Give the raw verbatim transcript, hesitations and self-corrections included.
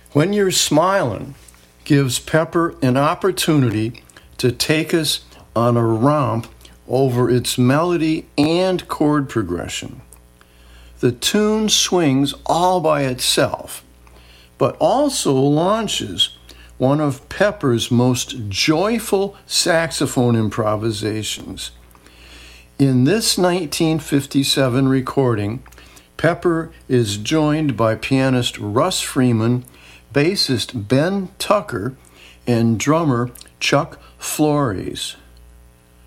When You're Smiling gives Pepper an opportunity to take us on a romp over its melody and chord progression. The tune swings all by itself, but also launches one of Pepper's most joyful saxophone improvisations. In this nineteen fifty-seven recording, Pepper is joined by pianist Russ Freeman, bassist Ben Tucker, and drummer Chuck Flores.